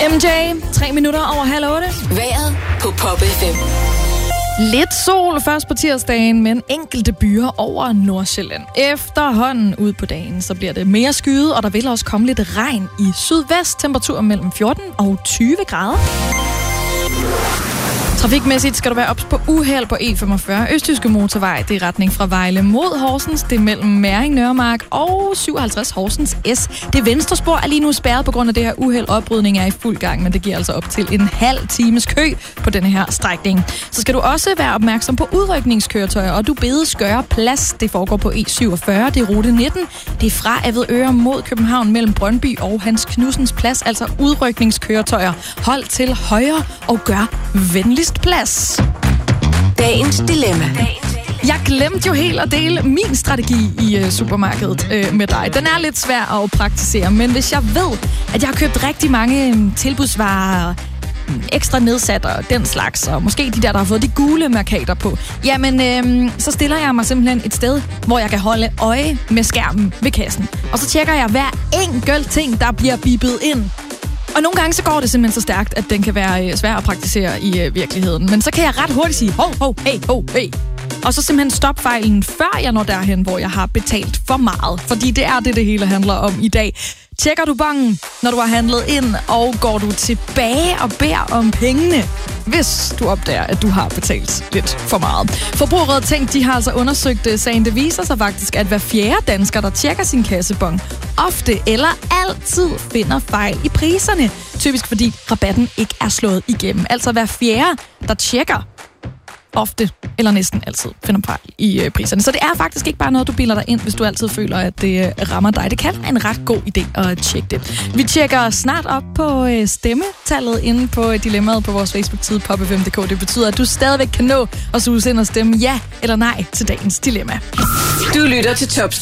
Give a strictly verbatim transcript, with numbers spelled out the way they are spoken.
M J, tre minutter over halv otte. Vejret på Pop F M. Lidt sol først på tirsdagen, men enkelte byer over Nordsjælland. Efterhånden ud på dagen, så bliver det mere skyet, og der vil også komme lidt regn i sydvest. Temperatur mellem fjorten og tyve grader. Trafikmæssigt skal du være ops på uheld på E femogfyrre Østjyske Motorvej. Det er retning fra Vejle mod Horsens. Det er mellem Mæring, Nørremark og syvoghalvtreds Horsens S. Det venstre spor er lige nu spærret på grund af det her uheld. Oprydning er i fuld gang, men det giver altså op til en halv times kø på denne her strækning. Så skal du også være opmærksom på udrykningskøretøjer, og du bedes gøre plads. Det foregår på E syvogfyrre, det er rute nitten. Det er fra Avedøre mod København mellem Brøndby og Hans Knudsens Plads, altså udrykningskøretøjer. Hold til højre og gør venligst plads. Dagens dilemma. Jeg glemte jo helt at dele min strategi i øh, supermarkedet øh, med dig. Den er lidt svær at praktisere, men hvis jeg ved, at jeg har købt rigtig mange øh, tilbudsvarer, ekstra nedsat og den slags, og måske de der, der har fået de gule markader på, jamen, øh, så stiller jeg mig simpelthen et sted, hvor jeg kan holde øje med skærmen ved kassen. Og så tjekker jeg hver enkelt ting, der bliver bippet ind. Og nogle gange så går det simpelthen så stærkt, at den kan være øh, svær at praktisere i øh, virkeligheden. Men så kan jeg ret hurtigt sige, hov, hov, hey, hov, hey. Og så simpelthen stoppe fejlen, før jeg når derhen, hvor jeg har betalt for meget. Fordi det er det, det hele handler om i dag. Tjekker du bongen, når du har handlet ind, og går du tilbage og beder om pengene, hvis du opdager, at du har betalt lidt for meget. Forbrugerrådet Tænk, de har altså undersøgt sagen. Det viser sig faktisk, at hver fjerde dansker, der tjekker sin kassebon, ofte eller altid finder fejl i priserne. Typisk fordi rabatten ikke er slået igennem. Altså hver fjerde, der tjekker, ofte eller næsten altid finder fejl i øh, priserne. Så det er faktisk ikke bare noget, du bilder dig ind, hvis du altid føler, at det øh, rammer dig. Det kan være en ret god idé at tjekke det. Vi tjekker snart op på øh, stemmetallet inde på øh, dilemmaet på vores Facebook-side pop f m punktum d k. Det betyder, at du stadigvæk kan nå at suge ind og stemme ja eller nej til dagens dilemma. Du lytter til Top